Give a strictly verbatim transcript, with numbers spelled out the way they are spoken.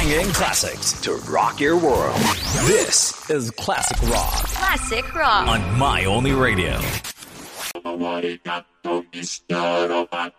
banging classics to rock your world. This is Classic Rock. Classic Rock. On My Only Radio. Amore gatto, mister Robot.